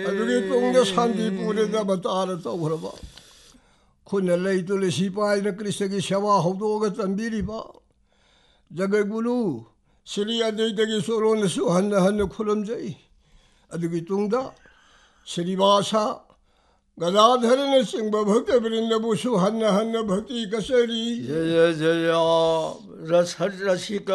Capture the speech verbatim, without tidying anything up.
ꯑꯗꯨꯒꯤ ꯇꯨꯡꯗ ꯁꯥꯟꯇꯤ ꯄꯨꯔꯦꯗꯕ ꯇꯥꯔ ꯇꯧꯈ꯭ꯔꯕ ꯈꯨꯟꯅ ꯂꯩꯇꯨꯅ ꯁꯤꯄꯥꯏꯅ ꯀ꯭ꯔꯤꯁꯅꯒꯤ ꯁꯦꯕꯥ ꯍꯧꯗꯣꯛꯑꯒ ꯆꯟꯕꯤꯔꯤꯕ ꯖꯒꯠꯒꯨꯔꯨ ꯁ꯭ꯔꯤ ꯑꯗꯩꯇꯒꯤ ꯆꯣꯔꯣꯟꯅꯁꯨ ꯍꯟꯅ ꯍꯟꯅ ꯈꯨꯔꯨꯝꯖꯩ ꯑꯗꯨꯒꯤ ꯇꯨꯡꯗ ಶ್ರೀವಾಸ ಗದಾಧರನಚಿಂಬ ಭಕ್ತವೃಂದಬುಸು ಹನ್ನ ಹನ್ನ ಭಕ್ತಿ ಕಚರಿ ಜಯ ಜಯ ರಸ ರಸಿಕ